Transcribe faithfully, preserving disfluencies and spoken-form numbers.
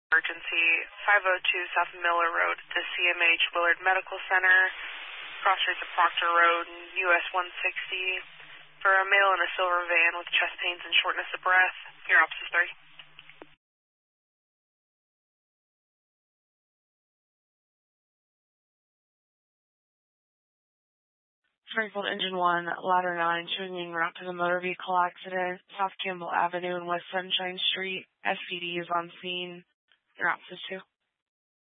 Emergency five oh two South Miller Road, the C M H Willard Medical Center, cross streets of Proctor Road, and U S one sixty, for a male in a silver van with chest pains and shortness of breath. Your ops is three. Springfield Engine one, Ladder nine, showing en route to the motor vehicle accident, South Campbell Avenue and West Sunshine Street. S P D is on scene. Your ops is two.